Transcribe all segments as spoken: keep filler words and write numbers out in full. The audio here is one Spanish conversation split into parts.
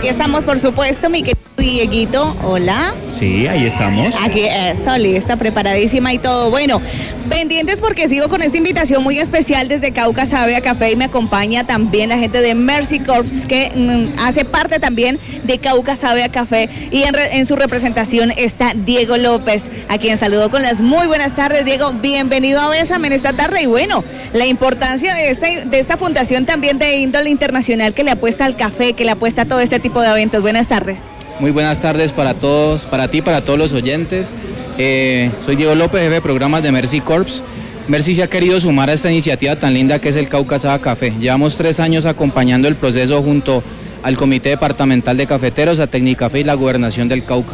Aquí estamos, por supuesto, mi querido Dieguito. Hola. Sí, ahí estamos. Aquí, eso, lista, preparadísima y todo. Bueno, pendientes porque sigo con esta invitación muy especial desde Cauca Sabe a Café y me acompaña también la gente de Mercy Corps, que mm, hace parte también de Cauca Sabe a Café, y en, re, en su representación está Diego López, a quien saludo con las muy buenas tardes. Diego, bienvenido a Bésame en esta tarde. Y bueno, la importancia de esta, de esta fundación también de índole internacional que le apuesta al café, que le apuesta a todo este tipo de eventos. Buenas tardes. Muy buenas tardes para todos, para ti, para todos los oyentes. Eh, soy Diego López, jefe de programas de Mercy Corps. Mercy se ha querido sumar a esta iniciativa tan linda que es el Cauca Sabe a Café. Llevamos tres años acompañando el proceso junto al Comité Departamental de Cafeteros, a Tecnicafé y la Gobernación del Cauca.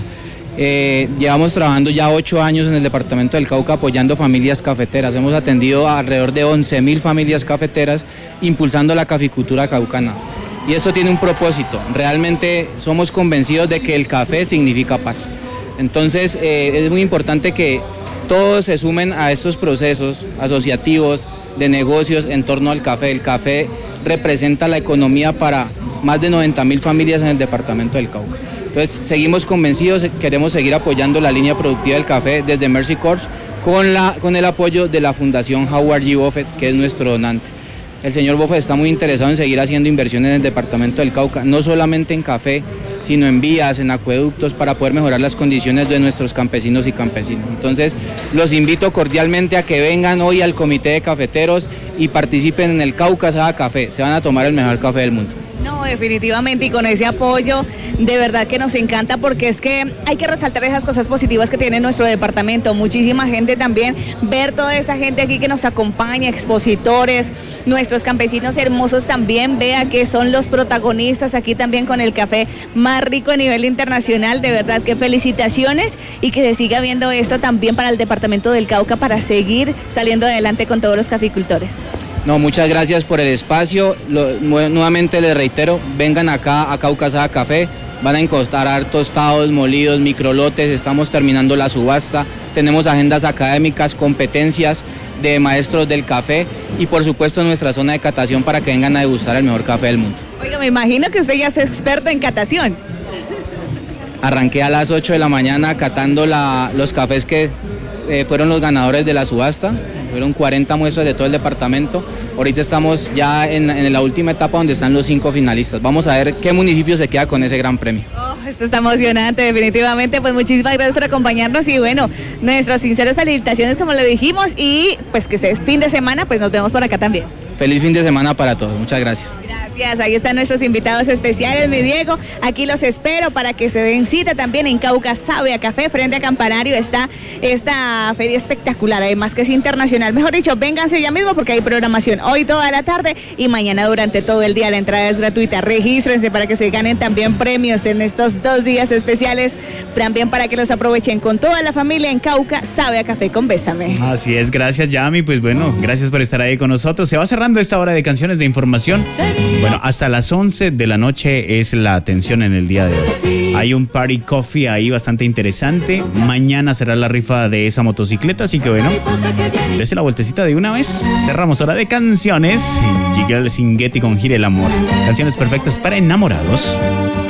Eh, llevamos trabajando ya ocho años en el departamento del Cauca apoyando familias cafeteras. Hemos atendido a alrededor de once mil familias cafeteras, impulsando la caficultura caucana. Y esto tiene un propósito. Realmente somos convencidos de que el café significa paz. Entonces eh, es muy importante que todos se sumen a estos procesos asociativos de negocios en torno al café. El café representa la economía para más de noventa mil familias en el departamento del Cauca. Entonces seguimos convencidos, queremos seguir apoyando la línea productiva del café desde Mercy Corps con, la, con el apoyo de la Fundación Howard G. Buffett, que es nuestro donante. El señor Buffett está muy interesado en seguir haciendo inversiones en el departamento del Cauca, no solamente en café, sino en vías, en acueductos, para poder mejorar las condiciones de nuestros campesinos y campesinas. Entonces, los invito cordialmente a que vengan hoy al Comité de Cafeteros y participen en el Cauca Sabe a Café. Se van a tomar el mejor café del mundo. No, definitivamente, y con ese apoyo de verdad que nos encanta, porque es que hay que resaltar esas cosas positivas que tiene nuestro departamento. Muchísima gente también, ver toda esa gente aquí que nos acompaña, expositores, nuestros campesinos hermosos también, vea que son los protagonistas aquí también con el café más rico a nivel internacional. De verdad que felicitaciones, y que se siga viendo esto también para el departamento del Cauca, para seguir saliendo adelante con todos los caficultores. No, muchas gracias por el espacio. Lo, nuevamente les reitero, vengan acá a Cauca Sabe a Café, van a encontrar tostados, molidos, microlotes, estamos terminando la subasta, tenemos agendas académicas, competencias de maestros del café y por supuesto nuestra zona de catación para que vengan a degustar el mejor café del mundo. Oiga, me imagino que usted ya es experto en catación. Arranqué a las ocho de la mañana catando la, los cafés que eh, fueron los ganadores de la subasta. Fueron cuarenta muestras de todo el departamento. Ahorita estamos ya en, en la última etapa donde están los cinco finalistas. Vamos a ver qué municipio se queda con ese gran premio. Oh, esto está emocionante, definitivamente. Pues muchísimas gracias por acompañarnos y bueno, nuestras sinceras felicitaciones como le dijimos, y pues que es fin de semana, pues nos vemos por acá también. Feliz fin de semana para todos. Muchas gracias. Gracias, ahí están nuestros invitados especiales, mi Diego. Aquí los espero para que se den cita también en Cauca Sabe a Café, frente a Campanario. Está esta feria espectacular, además que es internacional. Mejor dicho, vénganse ya mismo porque hay programación hoy toda la tarde y mañana durante todo el día. La entrada es gratuita. Regístrense para que se ganen también premios en estos dos días especiales, también para que los aprovechen con toda la familia en Cauca Sabe a Café con Bésame. Así es, gracias Yami, pues bueno, gracias por estar ahí con nosotros. Se va cerrando esta hora de canciones de información. Bueno, hasta las once de la noche es la atención en el día de hoy. Hay un party coffee ahí bastante interesante. Mañana será la rifa de esa motocicleta, así que bueno, dése la vueltecita de una vez. Cerramos hora de canciones. G-Girl Singetti con Gira el Amor. Canciones perfectas para enamorados.